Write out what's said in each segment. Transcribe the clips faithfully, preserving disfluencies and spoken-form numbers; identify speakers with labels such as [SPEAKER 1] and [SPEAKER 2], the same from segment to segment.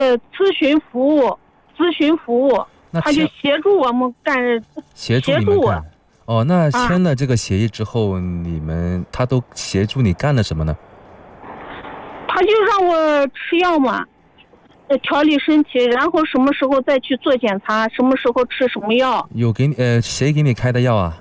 [SPEAKER 1] 呃咨询服务，咨询服务，他就协助我们干，
[SPEAKER 2] 协助你们干。哦，那签了这个协议之后，啊、你们他都协助你干了什么呢？
[SPEAKER 1] 他就让我吃药嘛，呃，调理身体，然后什么时候再去做检查，什么时候吃什么药。
[SPEAKER 2] 有给你呃，谁给你开的药啊？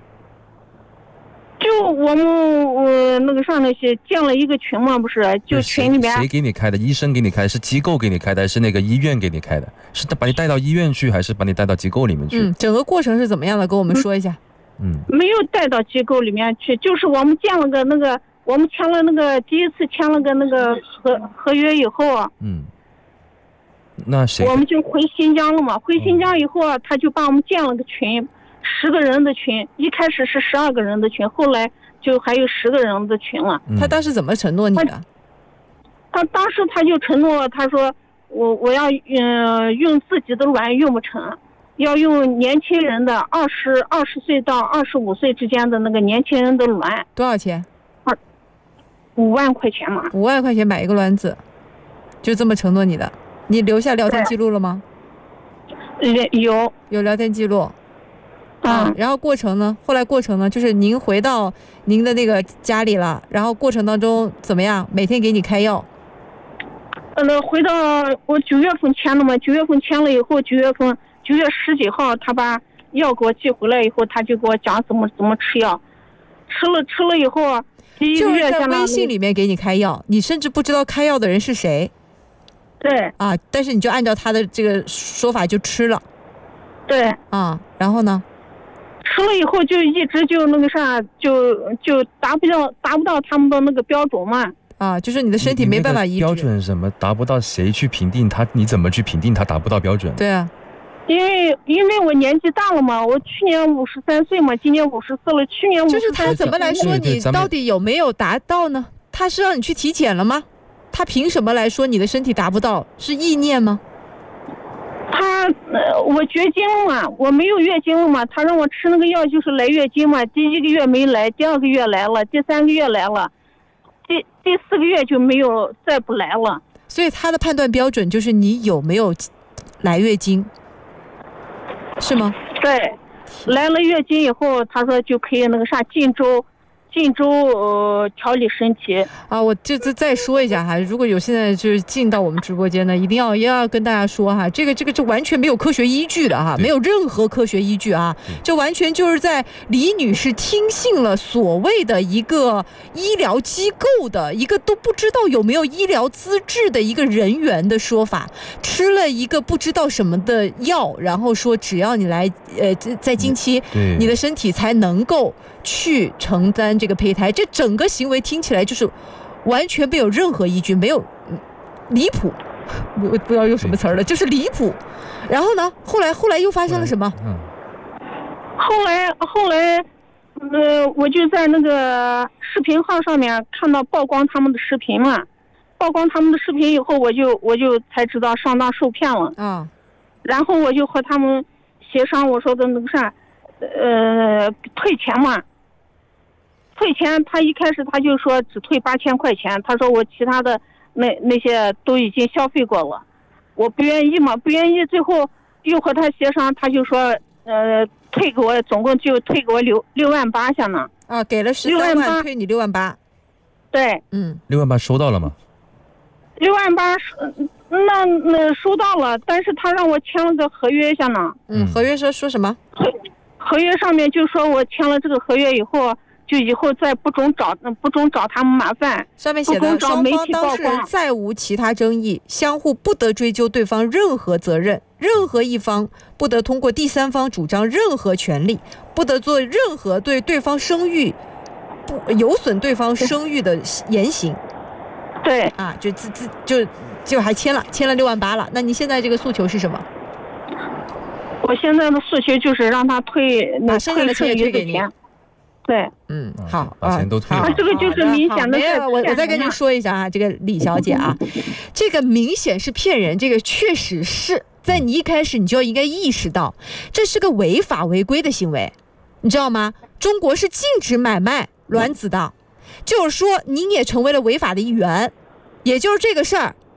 [SPEAKER 1] 就我们呃那个上那些建了一个群嘛，不是？就群里面
[SPEAKER 2] 谁给你开的？医生给你开，是机构给你开的，还是那个医院给你开的？是把你带到医院去，还是把你带到机构里面去？
[SPEAKER 3] 嗯，整个过程是怎么样的？跟我们说一下。
[SPEAKER 2] 嗯，
[SPEAKER 1] 没有带到机构里面去，就是我们建了个那个，我们签了那个第一次签了个那个合合约以后，
[SPEAKER 2] 嗯，那谁？
[SPEAKER 1] 我们就回新疆了嘛。回新疆以后，他就帮我们建了个群。十个人的群，一开始是十二个人的群，后来就还有十个人的群了。
[SPEAKER 3] 他当时怎么承诺你的？
[SPEAKER 1] 他, 他当时他就承诺，他说我我要嗯、呃、用自己的卵用不成，要用年轻人的二十二十岁到二十五岁之间的那个年轻人的卵。
[SPEAKER 3] 多少钱？
[SPEAKER 1] 二五万块钱嘛。
[SPEAKER 3] 五万块钱买一个卵子，就这么承诺你的？你留下聊天记录了吗？
[SPEAKER 1] 有
[SPEAKER 3] 有聊天记录。
[SPEAKER 1] 啊，
[SPEAKER 3] 然后过程呢？后来过程呢？就是您回到您的那个家里了，然后过程当中怎么样？每天给你开药。
[SPEAKER 1] 呃，回到我九月份签的嘛，九月份签了以后，九月份九月十几号，他把药给我寄回来以后，他就给我讲怎么怎么吃药，吃了吃了以后，第一个月
[SPEAKER 3] 就是在微信里面给你开药，你甚至不知道开药的人是谁。
[SPEAKER 1] 对。
[SPEAKER 3] 啊，但是你就按照他的这个说法就吃了。
[SPEAKER 1] 对。
[SPEAKER 3] 啊，然后呢？
[SPEAKER 1] 吃了以后就一直就那个啥，就就达不到达不到他们的那个标准嘛。
[SPEAKER 3] 啊，就是你的身体没办法移植。
[SPEAKER 2] 标准什么达不到，谁去评定他？你怎么去评定他达不到标准？
[SPEAKER 3] 对啊，
[SPEAKER 1] 因为因为我年纪大了嘛，我去年五十三岁嘛，今年五十四了，去年五十三。
[SPEAKER 3] 就是他怎么来说你到底有没有达到呢？他是让你去体检了吗？他凭什么来说你的身体达不到？是意念吗？
[SPEAKER 1] 他呃，我绝经了嘛，我没有月经了嘛，他让我吃那个药就是来月经嘛，第一个月没来，第二个月来了，第三个月来了，第第四个月就没有，再不来了。
[SPEAKER 3] 所以他的判断标准就是你有没有来月经，是吗？
[SPEAKER 1] 对，来了月经以后，他说就可以那个啥进州。进州呃调理身体
[SPEAKER 3] 啊，我这次再说一下哈，如果有现在就是进到我们直播间呢，一定要也要跟大家说哈，这个这个这完全没有科学依据的哈，没有任何科学依据啊，这完全就是在李女士听信了所谓的一个医疗机构的一个都不知道有没有医疗资质的一个人员的说法，吃了一个不知道什么的药，然后说只要你来呃在经期，你的身体才能够去承担这个胚胎，这整个行为听起来就是完全没有任何依据，没有离谱，我不知道用什么词儿了，就是离谱。然后呢，后来后来又发生了什么？
[SPEAKER 2] 嗯，
[SPEAKER 1] 后来后来，呃，我就在那个视频号上面看到曝光他们的视频嘛，曝光他们的视频以后，我就我就才知道上当受骗了
[SPEAKER 3] 啊。
[SPEAKER 1] 然后我就和他们协商，我说的那个啥，呃，退钱嘛。退钱，他一开始他就说只退八千块钱，他说我其他的那那些都已经消费过了，我不愿意嘛，不愿意，最后又和他协商，他就说呃退给我，总共就退给我六六万八下呢。
[SPEAKER 3] 啊，给了十三万，退你六万八。
[SPEAKER 1] 对，
[SPEAKER 3] 嗯，
[SPEAKER 2] 六万八收到了吗？
[SPEAKER 1] 六万八那那收到了，但是他让我签了个合约下呢。
[SPEAKER 3] 嗯，合约说说什么？
[SPEAKER 1] 合合约上面就说我签了这个合约以后。就以后再不准找不准找他们麻烦，
[SPEAKER 3] 上面写的双方当事人再无其他争议，相互不得追究对方任何责任，任何一方不得通过第三方主张任何权利，不得做任何对对方声誉不有损对方声誉的言行。
[SPEAKER 1] 对
[SPEAKER 3] 啊，就自自就就还签了签了六万八了。那你现在这个诉求是什么？
[SPEAKER 1] 我现在的诉求就是让他退
[SPEAKER 3] 把剩下的钱退给你。
[SPEAKER 1] 对，
[SPEAKER 3] 嗯，好，
[SPEAKER 2] 把钱都退了。
[SPEAKER 1] 这个就是明显的。
[SPEAKER 3] 我我再跟您说一下啊，这个李小姐啊，这个明显是骗人，这个确实是在你一开始你就应该意识到，这是个违法违规的行为，你知道吗？中国是禁止买卖卵子的，就是说您也成为了违法的一员，也就是这个事儿，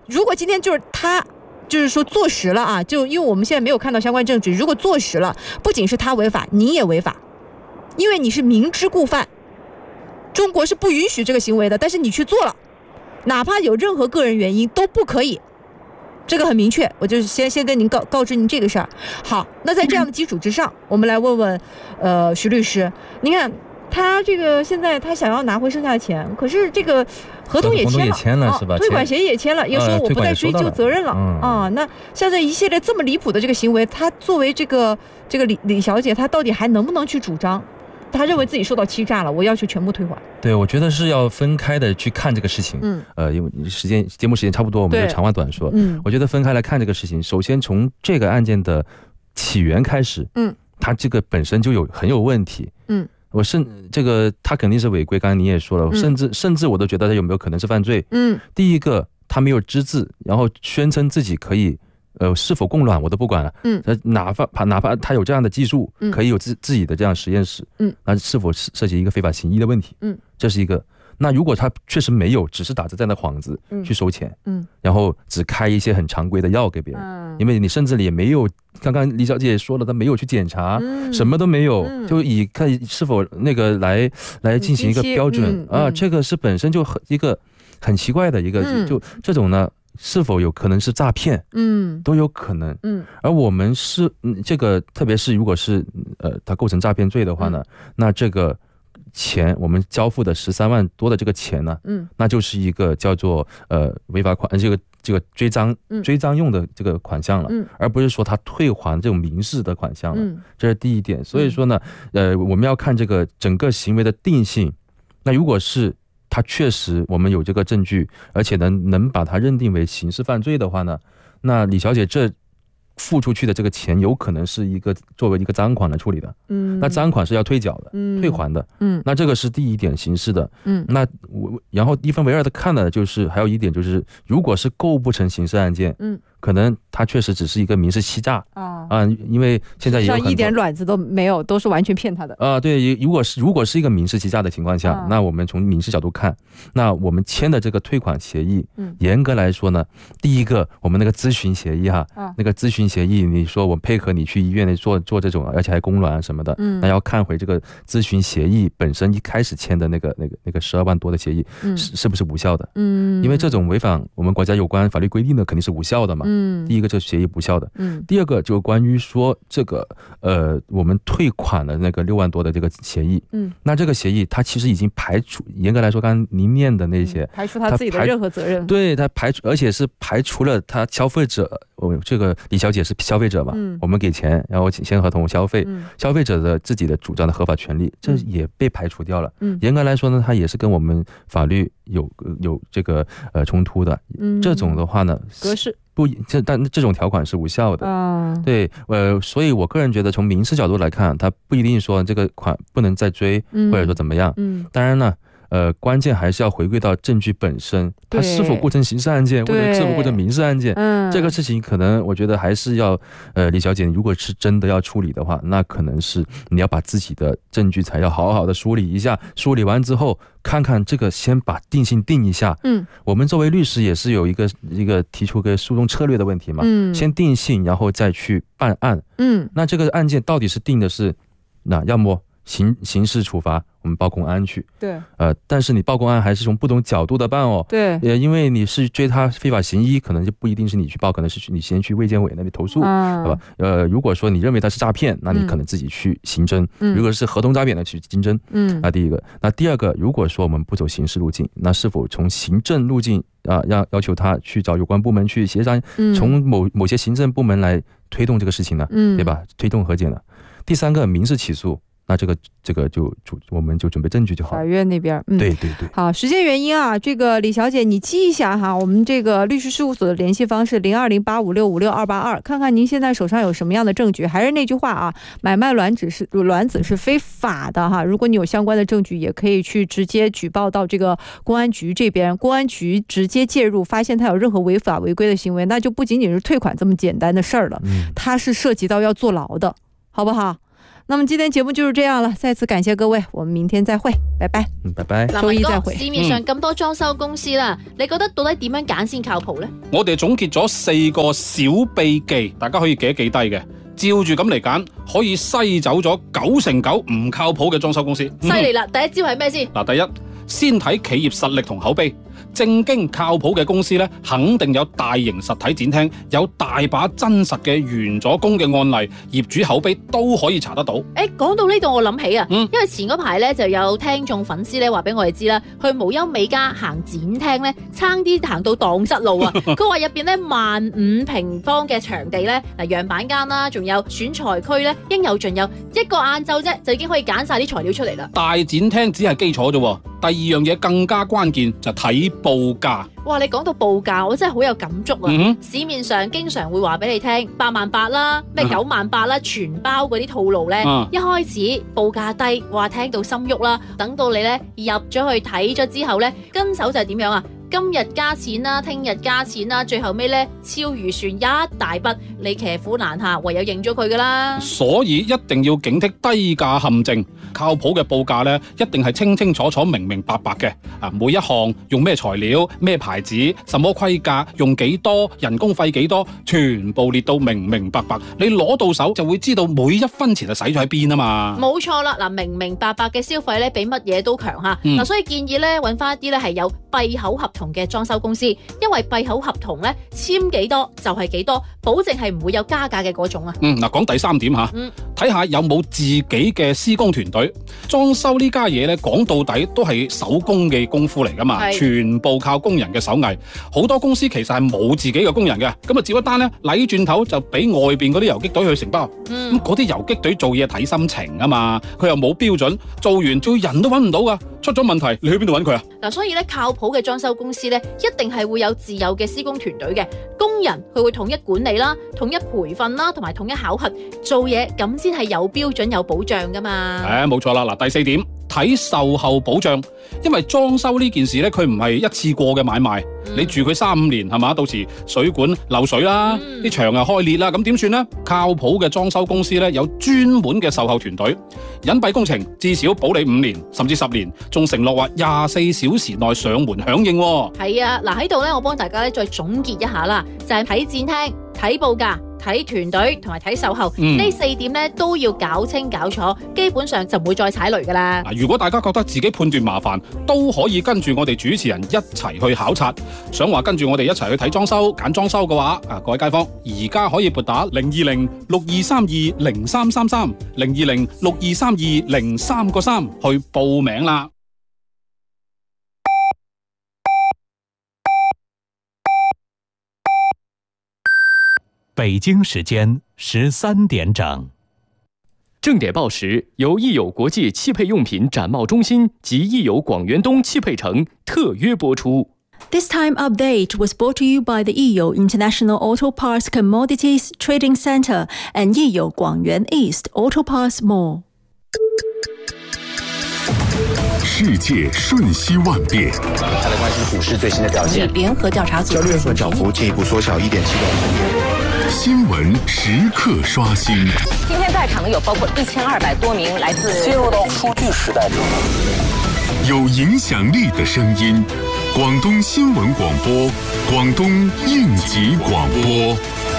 [SPEAKER 3] 如果今天就是他就是说坐实了啊，就因为我们现在没有看到相关证据，如果坐实了，不仅是他违法，你也违法，因为你是明知故犯，中国是不允许这个行为的，但是你去做了，哪怕有任何个人原因都不可以，这个很明确，我就是先先跟您告告知您这个事儿。好，那在这样的基础之上，我们来问问，呃，徐律师，您看他这个现在他想要拿回剩下的钱，可是这个合同也签了，
[SPEAKER 2] 也签了是吧？
[SPEAKER 3] 退款协议也签了，也说我不再追究责任了啊。那像这一系列这么离谱的这个行为，他作为这个这个李李小姐，她到底还能不能去主张？他认为自己受到欺诈了，我要求全部退还。
[SPEAKER 2] 对，我觉得是要分开的去看这个事情。嗯，呃，因为时间节目时间差不多，我们就长话短说。嗯，我觉得分开来看这个事情，首先从这个案件的起源开始，嗯，它这个本身就有很有问题。嗯，我甚这个他肯定是违规，刚才你也说了，甚至甚至我都觉得他有没有可能是犯罪。嗯，第一个他没有资质，然后宣称自己可以。呃，是否供卵我都不管了。嗯，哪怕哪怕他有这样的技术，嗯、可以有自自己的这样实验室，嗯，那是否涉及一个非法行医的问题？嗯，这是一个。那如果他确实没有，只是打着这样的幌子去收钱，嗯，然后只开一些很常规的药给别人，嗯，因为你甚至也没有，刚刚李小姐也说了，她没有去检查，嗯、什么都没有，嗯、就以看是否那个来来进行一个标准、嗯、啊，这个是本身就很一个很奇怪的一个，嗯、就这种呢。是否有可能是诈骗？嗯，都有可能。嗯，而我们是嗯，这个特别是如果是呃，它构成诈骗罪的话呢，嗯、那这个钱我们交付的十三万多的这个钱呢，嗯，那就是一个叫做呃违法款，这个这个追赃追赃用的这个款项了，嗯，而不是说他退还这种民事的款项了。嗯，这是第一点。所以说呢，呃，我们要看这个整个行为的定性。那如果是他确实我们有这个证据，而且能能把他认定为刑事犯罪的话呢，那李小姐这付出去的这个钱有可能是一个作为一个赃款来处理的，嗯，那赃款是要退缴的，嗯，退还的，嗯，那这个是第一点刑事的，嗯，那我然后一分为二的看的就是还有一点就是，如果是构不成刑事案件，嗯。可能他确实只是一个民事欺诈啊、呃、因为现在也有很多
[SPEAKER 3] 一点卵子都没有，都是完全骗他的
[SPEAKER 2] 啊、呃。对，如果是如果是一个民事欺诈的情况下，啊、那我们从民事角度看，那我们签的这个退款协议，嗯，严格来说呢，第一个我们那个咨询协议哈，啊、那个咨询协议，你说我配合你去医院里做做这种，而且还供卵什么的，嗯，那要看回这个咨询协议本身一开始签的那个那个那个十二万多的协议，嗯，是是不是无效的？嗯，因为这种违反我们国家有关法律规定的肯定是无效的嘛。嗯，第一个这协议无效的，嗯，第二个就关于说这个呃我们退款的那个六万多的这个协议，嗯，那这个协议它其实已经排除，严格来说，刚刚您念的那些、嗯、
[SPEAKER 3] 排除他自己的任何责任，
[SPEAKER 2] 对，他排除，而且是排除了他消费者，我、哦、这个李小姐是消费者嘛，嗯，我们给钱然后签合同消费，嗯，消费者的自己的主张的合法权利，这也被排除掉了，嗯，严格来说呢，它也是跟我们法律有有这个呃冲突的，嗯，这种的话呢，
[SPEAKER 3] 格式。
[SPEAKER 2] 不，这但这种条款是无效的。啊，对，呃，所以我个人觉得，从民事角度来看，它不一定说这个款不能再追，嗯、或者说怎么样。嗯，当然呢，呃，关键还是要回归到证据本身，它是否构成刑事案件，或者是否构成民事案件。嗯，这个事情可能我觉得还是要，呃，李小姐，如果是真的要处理的话，那可能是你要把自己的证据材料好好的梳理一下，梳理完之后。看看这个，先把定性定一下。嗯，我们作为律师也是有一个一个提出个诉讼策略的问题嘛。嗯，先定性，然后再去办案。嗯，那这个案件到底是定的是，那要么刑刑事处罚，我们报公安去。对。呃，但是你报公安还是从不同角度的办哦。对。呃，因为你是追他非法行医，可能就不一定是你去报，可能是你先去卫健委那里投诉，嗯、对吧？呃，如果说你认为他是诈骗，那你可能自己去刑侦；嗯、如果是合同诈骗，那去经侦。嗯。那第一个，那第二个，如果说我们不走刑事路径，那是否从行政路径啊，要要求他去找有关部门去协商，嗯、从某某些行政部门来推动这个事情呢？嗯，对吧？推动和解呢？第三个，民事起诉。那这个这个就我们就准备证据就好。
[SPEAKER 3] 法院那边，
[SPEAKER 2] 嗯，对对对。
[SPEAKER 3] 好，时间原因啊，这个李小姐你记一下哈，我们这个律师事务所的联系方式零二零八五六五六二八二，看看您现在手上有什么样的证据。还是那句话啊，买卖卵子是卵子是非法的哈。如果你有相关的证据，也可以去直接举报到这个公安局这边，公安局直接介入，发现他有任何违法违规的行为，那就不仅仅是退款这么简单的事儿了，嗯，它是涉及到要坐牢的，好不好？ 那么今天節目就是這樣了，再次感謝各位，我們明天再會，拜拜。
[SPEAKER 2] 嗯，拜拜。
[SPEAKER 3] 周一再會。
[SPEAKER 4] 市面上咁多裝修公司啦，嗯、你覺得到底點樣揀先靠譜呢？
[SPEAKER 5] 我哋總結咗四個小秘技，大家可以記一記低嘅，照住咁嚟揀，可以篩走咗九成九唔靠譜嘅裝修公司。
[SPEAKER 4] 犀利啦！第一招係咩先？
[SPEAKER 5] 嗱，第一，先睇企業實力同口碑。正經靠譜嘅公司咧，肯定有大型實體展廳，有大把真實嘅完咗工嘅案例，業主口碑都可以查得到。
[SPEAKER 4] 誒，講到呢度我諗起啊，嗯、因為前嗰排咧就有聽眾粉絲咧話俾我哋知啦，去無憂美家行展廳咧，差啲行到蕩失路啊！佢話入邊咧萬五平方嘅場地咧，嗱樣板間啦，仲有選材區咧，應有盡有，一個晏晝啫就已經可以揀晒啲材料出嚟啦。
[SPEAKER 5] 大展廳只係基礎啫，第二樣嘢更加關鍵就睇報價。
[SPEAKER 4] 哇！你講到報價，我真係好有感觸啊！嗯、市面上經常會話俾你聽，八萬八啦，咩九萬八啦，全包嗰啲套路咧，嗯、一開始報價低，哇，聽到心喐啦。等到你咧入咗去睇咗之後咧，跟手就係點樣啊？今日加錢啦，聽日加錢啦，最後尾咧超預算一大筆，你騎虎難下，唯有認咗佢噶啦。
[SPEAKER 5] 所以一定要警惕低價陷阱，靠譜嘅報價咧，一定係清清楚楚、明明白白嘅。啊，每一項用咩材料、咩牌子、什麼規格、用幾多、人工費幾多，全部列到明明白白。你攞到手就會知道每一分錢就使咗喺邊啊嘛。
[SPEAKER 4] 冇錯啦，嗱，明明白白嘅消費咧，比乜嘢都強吓。嗱、嗯，所以建議咧揾翻一啲咧係有閉口合同嘅裝修公司，因為閉口合同咧簽幾多就係幾多，保證係唔會有加價嘅嗰種啊。
[SPEAKER 5] 嗯，嗱，講第三點吓，睇下、嗯、有冇自己嘅施工團隊。裝修呢家嘢咧，講到底都係手工嘅功夫嚟噶嘛，是全部靠工人嘅手藝。好多公司其實係冇自己嘅工人嘅，咁啊接一單咧，禮轉頭就俾外邊嗰啲游擊隊去承包。咁嗰啲游擊隊做嘢睇心情啊嘛，佢又冇標準，做完做人都揾唔到噶，出咗問題你去邊度揾佢啊？
[SPEAKER 4] 嗱，所以咧靠譜嘅裝修公司咧，一定係會有自有嘅施工團隊嘅工人，佢會統一管理啦、統一培訓啦，同埋統一考核做嘢，咁先係有標準有保障噶嘛。
[SPEAKER 5] 誒，冇錯啦。嗱，第四點睇售後保障，因為裝修呢件事咧，佢唔係一次過嘅買賣。嗯、你住佢三五年係嘛，到時水管漏水啦，啲、嗯、牆又開裂啦，咁點算呢？靠譜嘅裝修公司咧，有專門嘅售後團隊，隱蔽工程至少保你五年甚至十年，仲承諾話廿四小時內上門響應。
[SPEAKER 4] 係啊，嗱喺度咧，我幫大家咧再總結一下啦，就係睇展廳、睇報價、睇團隊同埋睇售後，呢、嗯、四點咧都要搞清搞楚，基本上就唔會再踩雷噶啦。
[SPEAKER 5] 如果大家覺得自己判斷麻煩，都可以跟住我哋主持人一齊去考察。想話跟住我哋一齊去睇裝修、揀裝修嘅話，啊各位街坊，而家可以撥打零二零六二三二零三三三零二零六二三二零三個三去報名啦。
[SPEAKER 6] 北京時間十三點整。
[SPEAKER 7] 正點報時由益友國際汽配用品展貿中心及益友廣源東汽配城特約播出。
[SPEAKER 8] This time update was brought to you by the 益友 International Auto Parts Commodities Trading Center and 益友廣源 East Auto Parts Mall。
[SPEAKER 9] 世界瞬息万變，
[SPEAKER 10] 他的關心股市最新的表現。
[SPEAKER 11] 聯合調查組
[SPEAKER 10] 交易所漲幅進一步縮小一點七個百分點。
[SPEAKER 9] 新聞時刻刷新。
[SPEAKER 11] 今天在場的有包括一千二百多名來自。
[SPEAKER 10] 進入到數據時代。
[SPEAKER 9] 有影響力的聲音，廣東新聞廣播，廣東應急廣播。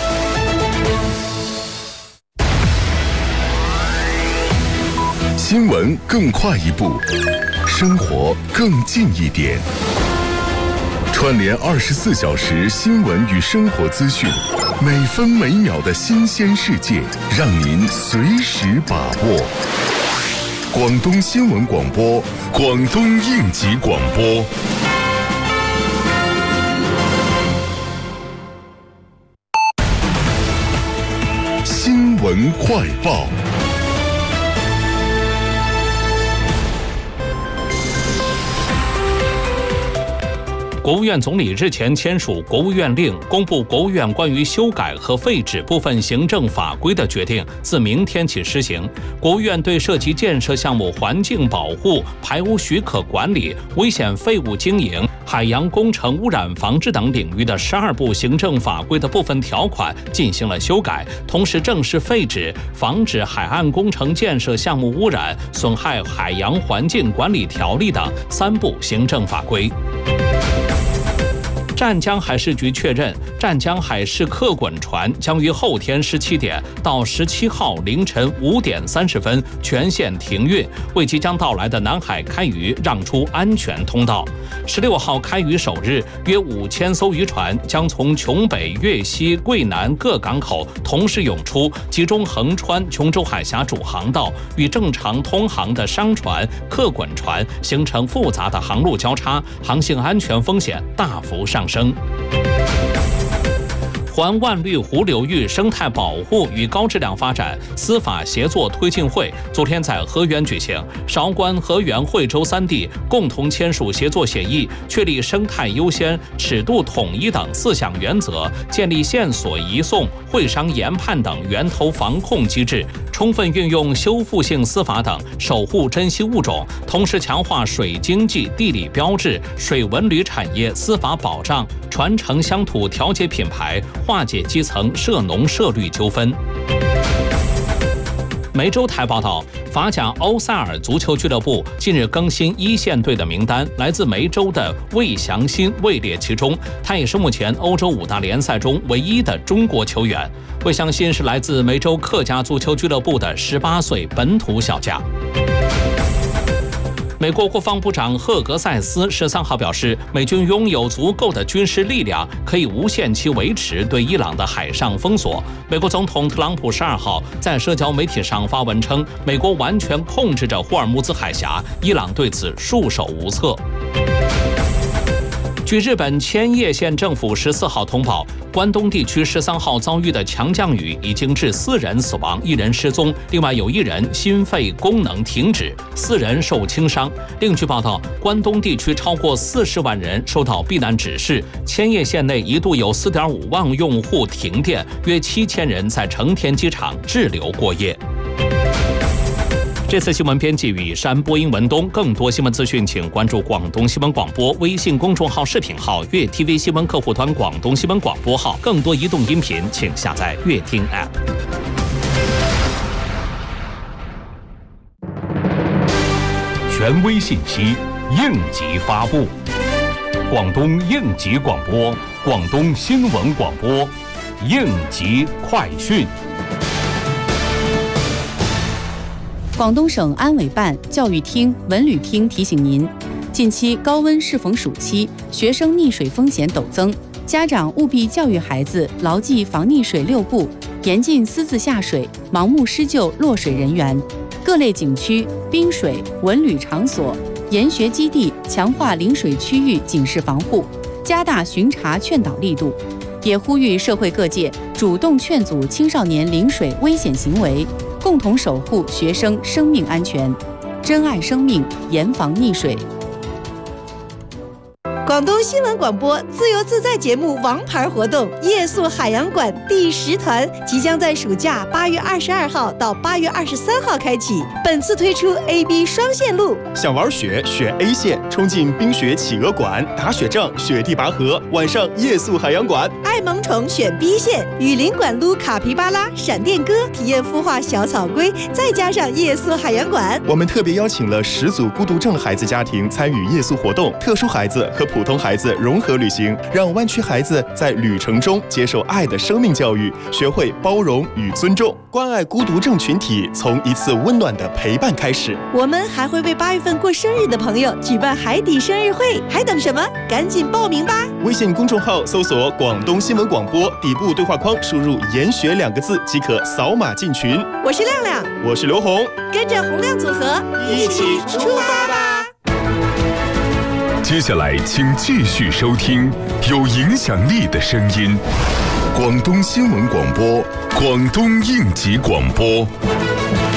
[SPEAKER 9] 新聞更快一步，生活更近一點。串聯二十四小時新聞與生活資訊，每分每秒的新鮮世界，讓您隨時把握。廣東新聞廣播，廣東應急廣播。新聞快報。
[SPEAKER 6] 國務院總理日前簽署國務院令，公布國務院關於修改和廢止部分行政法規的決定，自明天起施行。國務院對涉及建設項目環境保護、排污許可管理、危險廢物經營、 海洋工程污染防治等领域的十二部行政法规的部分条款进行了修改，同时正式废止《防止海岸工程建设项目污染、损害海洋环境管理条例》等三部行政法规。湛江海事局确认，湛江海事客滚船将于后天十七点到十七号凌晨五点三十分全线停运，为即将到来的南海开渔让出安全通道。十六号开渔首日，约五千艘渔船将从琼北、粤西、桂南各港口同时涌出，集中横穿琼州海峡主航道，与正常通航的商船、客滚船形成复杂的航路交叉，航行安全风险大幅上升。生环万绿湖流域生态保护与高质量发展司法协作推进会昨天在河源举行，韶关、河源、惠州三地共同签署协作协议，确立生态优先、尺度统一等四项原则，建立线索移送、会商研判等源头防控机制，充分运用修复性司法等守护珍稀物种，同时强化水经济、地理标志、水文旅产业司法保障，传承乡土调节品牌，化解基层涉农涉绿纠纷。梅州台报道，法甲欧塞尔足球俱乐部近日更新一线队的名单，来自梅州的魏祥新位列其中，他也是目前欧洲五大联赛中唯一的中国球员。魏祥新是来自梅州客家足球俱乐部的十八岁本土小将。美国国防部长赫格塞斯十三号表示，美军拥有足够的军事力量，可以无限期维持对伊朗的海上封锁。美国总统特朗普十二号在社交媒体上发文称，美国完全控制着霍尔木兹海峡，伊朗对此束手无策。据日本千叶县政府十四号通报，关东地区十三号遭遇的强降雨已经致四人死亡，一人失踪，另外有一人心肺功能停止，四人受轻伤。另据报道，关东地区超过四十万人收到避难指示，千叶县内一度有 四点五万用户停电，约七千人在成田机场滞留过夜。这次新闻编辑雨山，播音文东。更多新闻资讯，请关注广东新闻广播微信公众号、视频号、粤 T V 新闻客户端、广东新闻广播号。更多移动音频，请下载粤听 App。
[SPEAKER 12] 权威信息，应急发布。广东应急广播，广东新闻广播，应急快讯。
[SPEAKER 13] 广东省安委办、教育厅、文旅厅提醒您，近期高温适逢暑期，学生溺水风险陡增，家长务必教育孩子牢记防溺水六步，严禁私自下水、盲目施救落水人员。各类景区、滨水、文旅场所、研学基地强化临水区域警示防护，加大巡查劝导力度，也呼吁社会各界主动劝阻青少年临水危险行为，共同守护学生生命安全，珍爱生命，严防溺水。
[SPEAKER 14] 广东新闻广播自由自在节目王牌活动夜宿海洋馆第十团即将在暑假八月二十二号到八月二十三号开启，本次推出 A B 双线路。
[SPEAKER 15] 想玩雪选 A 线，冲进冰雪企鹅馆，打雪仗雪地拔河，晚上夜宿海洋馆。
[SPEAKER 14] 爱萌宠选 B 线，雨林馆撸卡皮巴拉、闪电哥，体验孵化小草龟，再加上夜宿海洋馆。
[SPEAKER 15] 我们特别邀请了十组孤独症孩子家庭参与夜宿活动，特殊孩子和普通孩子融合旅行，让湾区孩子在旅程中接受爱的生命教育，学会包容与尊重，关爱孤独症群体，从一次温暖的陪伴开始。
[SPEAKER 14] 我们还会为八月份过生日的朋友举办海底生日会，还等什么？赶紧报名吧！
[SPEAKER 15] 微信公众号搜索广东新闻广播，底部对话框输入研学两个字即可扫码进群。
[SPEAKER 14] 我是亮亮，
[SPEAKER 15] 我是刘红，
[SPEAKER 14] 跟着洪亮组合一起出发吧！
[SPEAKER 9] 接下来请继续收听有影响力的声音，广东新闻广播，广东应急广播。